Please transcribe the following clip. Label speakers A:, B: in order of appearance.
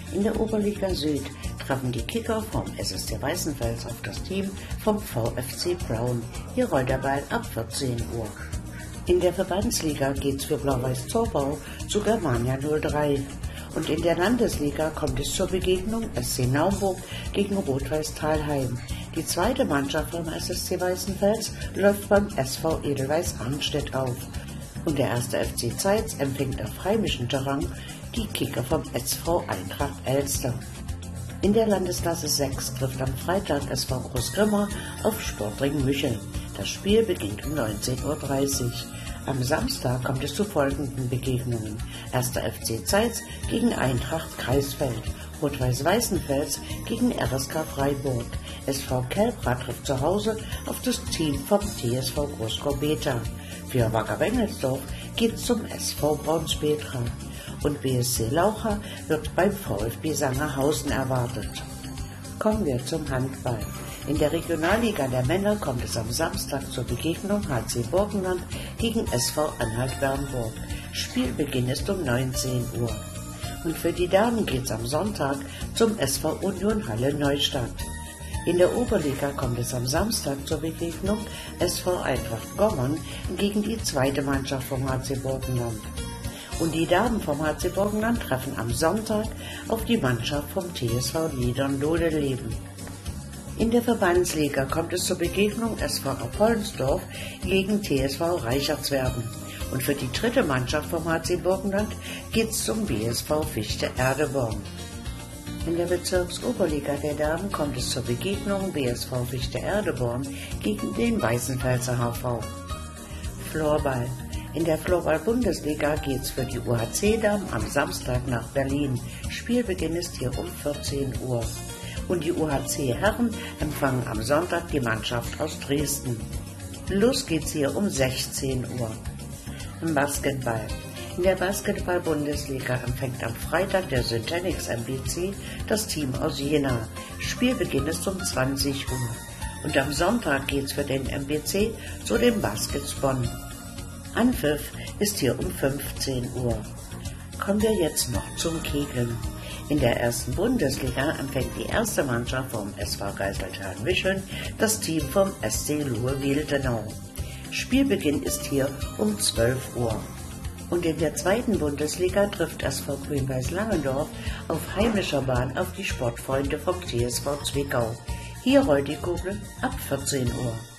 A: In der Oberliga Süd treffen die Kicker vom SSC Weißenfels auf das Team vom VfC Braun. Hier rollt der Ball ab 14 Uhr. In der Verbandsliga geht's für Blau-Weiß Zorbau zu Germania 03. Und in der Landesliga kommt es zur Begegnung SC Naumburg gegen Rot-Weiß Thalheim. Die zweite Mannschaft vom SSC Weißenfels läuft beim SV Edelweiss Arnstedt auf. Und der erste FC Zeitz empfängt auf heimischem Terrain die Kicker vom SV Eintracht Elster. In der Landesklasse 6 trifft am Freitag SV Großgrimma auf Sportring Müchel. Das Spiel beginnt um 19:30 Uhr. Am Samstag kommt es zu folgenden Begegnungen. 1. FC Zeitz gegen Eintracht Kreisfeld, Rot-Weiß Weißenfels gegen RSK Freiburg. SV Kelbra trifft zu Hause auf das Team vom TSV Großgau-Beta. Für Wacker Wengelsdorf geht's zum SV Braunspetra. Und BSC Laucha wird beim VfB Sangerhausen erwartet. Kommen wir zum Handball. In der Regionalliga der Männer kommt es am Samstag zur Begegnung HC Burgenland gegen SV Anhalt-Bernburg. Spielbeginn ist um 19 Uhr. Und für die Damen geht's am Sonntag zum SV Union Halle Neustadt. In der Oberliga kommt es am Samstag zur Begegnung SV Eintracht Gommern gegen die zweite Mannschaft vom HC Burgenland. Und die Damen vom HC Burgenland treffen am Sonntag auf die Mannschaft vom TSV Niedern-Dodeleben. In der Verbandsliga kommt es zur Begegnung SV Apollensdorf gegen TSV Reichertswerden. Und für die dritte Mannschaft vom HC Burgenland geht's zum BSV Fichte Erdeborn. In der Bezirksoberliga der Damen kommt es zur Begegnung BSV Fichte Erdeborn gegen den Weißenfelser HV. Floorball. In der Floorball-Bundesliga geht's für die UHC-Damen am Samstag nach Berlin. Spielbeginn ist hier um 14 Uhr. Und die UHC-Herren empfangen am Sonntag die Mannschaft aus Dresden. Los geht's hier um 16 Uhr. Im Basketball. In der Basketball-Bundesliga empfängt am Freitag der Syntanix MBC das Team aus Jena. Spielbeginn ist um 20 Uhr. Und am Sonntag geht's für den MBC zu den Baskets Bonn. Anpfiff ist hier um 15 Uhr. Kommen wir jetzt noch zum Kegeln. In der ersten Bundesliga empfängt die erste Mannschaft vom SV Geiseltheim-Wischeln das Team vom SC Luhe-Wildenau. Spielbeginn ist hier um 12 Uhr. Und in der zweiten Bundesliga trifft SV Grün-Weiß Langendorf auf heimischer Bahn auf die Sportfreunde vom TSV Zwickau. Hier rollt die Kugel ab 14 Uhr.